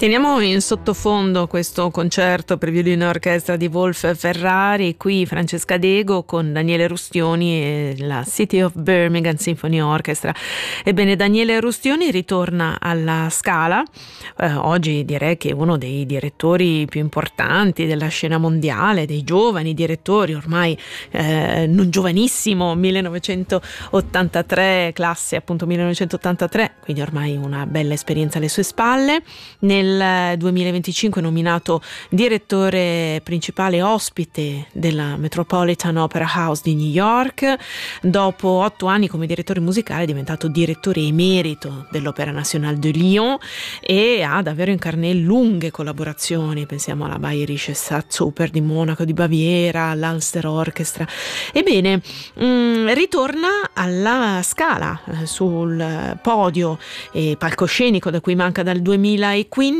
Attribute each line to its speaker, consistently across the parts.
Speaker 1: Teniamo in sottofondo questo concerto per violino e orchestra di Wolf Ferrari, qui Francesca Dego con Daniele Rustioni e la City of Birmingham Symphony Orchestra. Ebbene, Daniele Rustioni ritorna alla Scala, oggi direi che è uno dei direttori più importanti della scena mondiale, dei giovani direttori, ormai non giovanissimo, 1983, classe appunto 1983, quindi ormai una bella esperienza alle sue spalle. Nel 2025 nominato direttore principale ospite della Metropolitan Opera House di New York. Dopo 8 anni come direttore musicale è diventato direttore emerito dell'Opéra Nationale de Lyon e ha davvero in carne lunghe collaborazioni, pensiamo alla Bayerische Staatsoper di Monaco, di Baviera, all'Ulster Orchestra. Ebbene, ritorna alla Scala sul podio e palcoscenico da cui manca dal 2015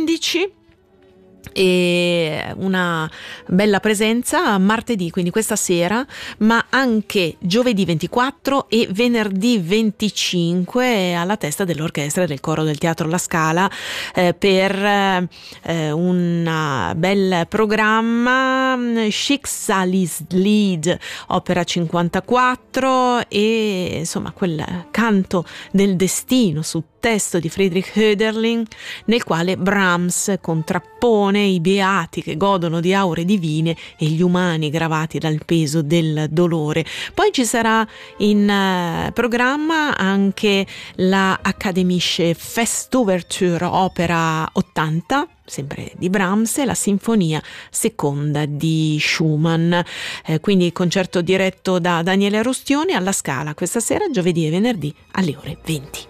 Speaker 1: e una bella presenza martedì, quindi questa sera, ma anche giovedì 24 e venerdì 25 alla testa dell'orchestra del coro del Teatro La Scala per un bel programma, Schicksalslied opera 54 e insomma quel canto del destino su testo di Friedrich Hölderlin, nel quale Brahms contrappone i beati che godono di aure divine e gli umani gravati dal peso del dolore. Poi ci sarà in programma anche la Akademische Festouverture opera 80, sempre di Brahms, e la Sinfonia seconda di Schumann. Quindi concerto diretto da Daniele Rustioni alla Scala questa sera, giovedì e venerdì alle ore 20.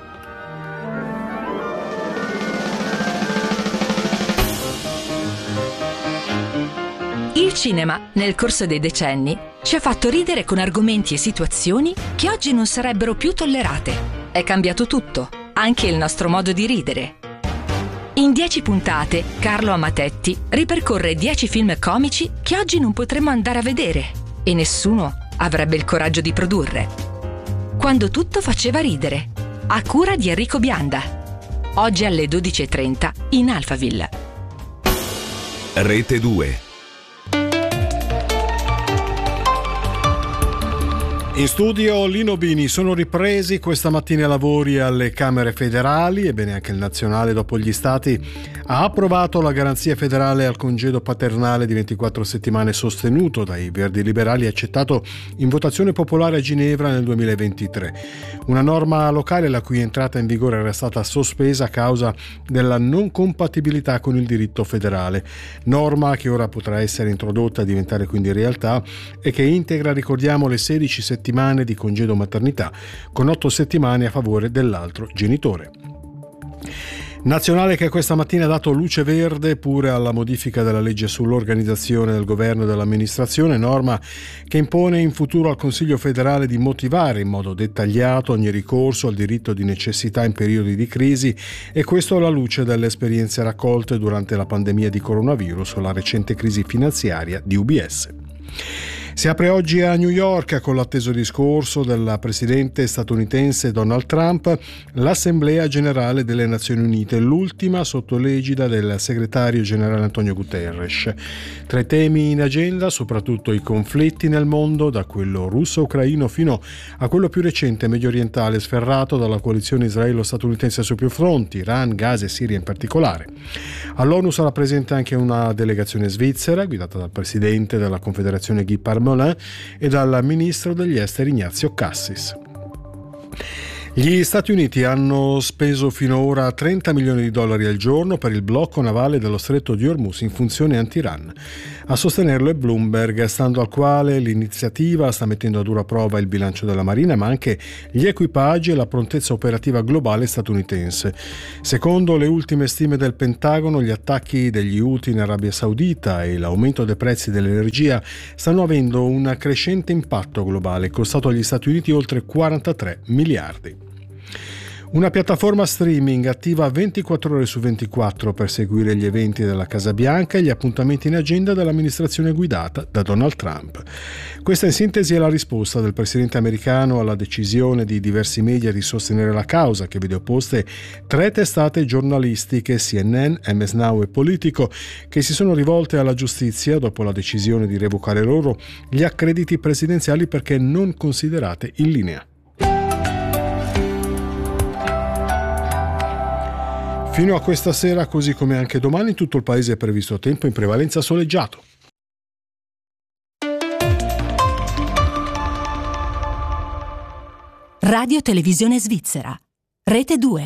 Speaker 2: Il cinema, nel corso dei decenni, ci ha fatto ridere con argomenti e situazioni che oggi non sarebbero più tollerate. È cambiato tutto, anche il nostro modo di ridere. In 10 puntate, Carlo Amatetti ripercorre 10 film comici che oggi non potremmo andare a vedere e nessuno avrebbe il coraggio di produrre. Quando tutto faceva ridere, a cura di Enrico Bianda. Oggi alle 12:30 in Alphaville.
Speaker 3: Rete 2.
Speaker 4: In studio Lino Bini. Sono ripresi questa mattina i lavori alle Camere federali, ebbene anche il Nazionale dopo gli Stati ha approvato la garanzia federale al congedo paternale di 24 settimane sostenuto dai Verdi Liberali e accettato in votazione popolare a Ginevra nel 2023. Una norma locale la cui entrata in vigore era stata sospesa a causa della non compatibilità con il diritto federale, norma che ora potrà essere introdotta e diventare quindi realtà e che integra, ricordiamo, le 16 settimane di congedo maternità con 8 settimane a favore dell'altro genitore. Nazionale che questa mattina ha dato luce verde pure alla modifica della legge sull'organizzazione del governo e dell'amministrazione, norma che impone in futuro al Consiglio federale di motivare in modo dettagliato ogni ricorso al diritto di necessità in periodi di crisi, e questo alla luce delle esperienze raccolte durante la pandemia di coronavirus o la recente crisi finanziaria di UBS. Si apre oggi a New York, con l'atteso discorso del presidente statunitense Donald Trump, l'Assemblea Generale delle Nazioni Unite, l'ultima sotto l'egida del segretario generale Antonio Guterres. Tra i temi in agenda soprattutto i conflitti nel mondo, da quello russo-ucraino fino a quello più recente mediorientale sferrato dalla coalizione israelo-statunitense su più fronti, Iran, Gaza e Siria in particolare. All'ONU sarà presente anche una delegazione svizzera guidata dal presidente della Confederazione Guy Parmelin e dal ministro degli esteri Ignazio Cassis. Gli Stati Uniti hanno speso finora $30 milioni al giorno per il blocco navale dello stretto di Hormuz in funzione anti-Iran. A sostenerlo è Bloomberg, stando al quale l'iniziativa sta mettendo a dura prova il bilancio della Marina, ma anche gli equipaggi e la prontezza operativa globale statunitense. Secondo le ultime stime del Pentagono, gli attacchi degli Houthi in Arabia Saudita e l'aumento dei prezzi dell'energia stanno avendo un crescente impatto globale, costato agli Stati Uniti oltre 43 miliardi. Una piattaforma streaming attiva 24 ore su 24 per seguire gli eventi della Casa Bianca e gli appuntamenti in agenda dell'amministrazione guidata da Donald Trump. Questa in sintesi è la risposta del presidente americano alla decisione di diversi media di sostenere la causa, che vede opposte 3 testate giornalistiche, CNN, MS Now e Politico, che si sono rivolte alla giustizia dopo la decisione di revocare loro gli accrediti presidenziali perché non considerate in linea. Fino a questa sera, così come anche domani, tutto il paese è previsto tempo in prevalenza soleggiato.
Speaker 3: Radio Televisione Svizzera, Rete 2.